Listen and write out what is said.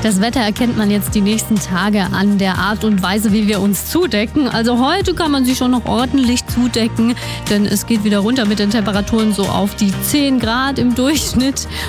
Das Wetter erkennt man jetzt die nächsten Tage an der Art und Weise, wie wir uns zudecken. Also heute kann man sich schon noch ordentlich zudecken, denn es geht wieder runter mit den Temperaturen so auf die 10 Grad im Durchschnitt.